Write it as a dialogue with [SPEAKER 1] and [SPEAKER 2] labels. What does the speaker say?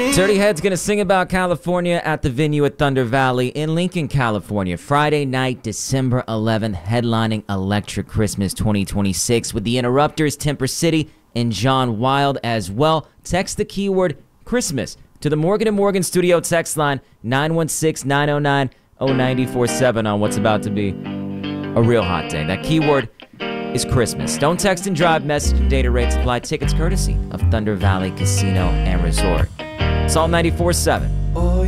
[SPEAKER 1] Dirty Head's gonna sing about California at the venue at Thunder Valley in Lincoln, California. Friday night, December 11th, headlining Electric Christmas 2026 with the Interrupters, Temper City, and John Wild as well. Text the keyword Christmas to the Morgan & Morgan studio text line 916-909-0947 on what's about to be a real hot day. That keyword is Christmas. Don't text and drive. Message and data rates apply. Tickets courtesy of Thunder Valley Casino and Resort. It's all 94.7.